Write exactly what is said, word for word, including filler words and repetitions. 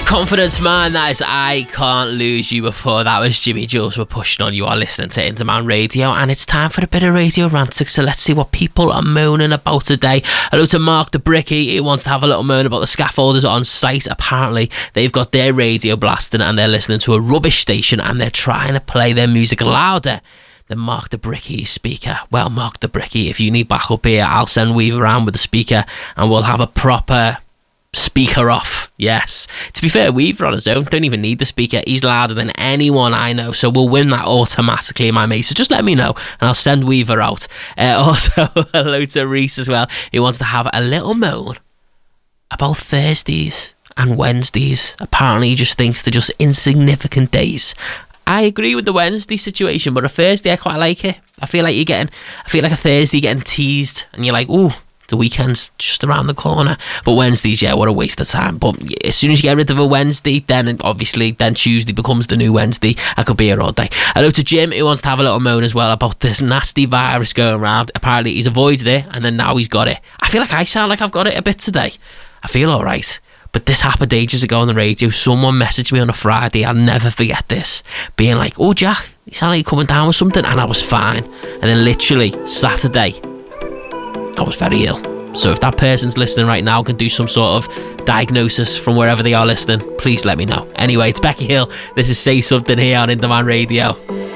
Confidence Man, that is I Can't Lose You. Before that was Jimmy Jules. We're pushing on. You are listening to Interman Radio, and it's time for a bit of radio ranting. So let's see what people are moaning about today. Hello to Mark the Bricky. He wants to have a little moan about the scaffolders on site. Apparently they've got their radio blasting and they're listening to a rubbish station and they're trying to play their music louder than Mark the Bricky's speaker. Well, Mark the Bricky, if you need backup here, I'll send Weaver around with the speaker and we'll have a proper speaker off. Yes, to be fair, Weaver on his own don't even need the speaker. He's louder than anyone I know, so we'll win that automatically, my mate. So just let me know and I'll send Weaver out. Uh, also, hello to Reese as well. He wants to have a little moan about Thursdays and Wednesdays. Apparently he just thinks they're just insignificant days. I agree with the Wednesday situation, but a Thursday I quite like it. I feel like you're getting I feel like a Thursday getting teased and you're like, ooh, the weekend's just around the corner. But Wednesdays, yeah, what a waste of time. But as soon as you get rid of a Wednesday, then obviously then Tuesday becomes the new Wednesday. I could be here all day. Hello to Jim, who wants to have a little moan as well about this nasty virus going around. Apparently he's avoided it and then now he's got it. I feel like I sound like I've got it a bit today. I feel alright. But this happened ages ago on the radio. Someone messaged me on a Friday, I'll never forget this, being like, oh Jack, you sound like you're coming down with something, and I was fine. And then literally Saturday I was very ill. So if that person's listening right now can do some sort of diagnosis from wherever they are listening, please let me know. Anyway, it's Becky Hill. This is Say Something here on Interman Radio.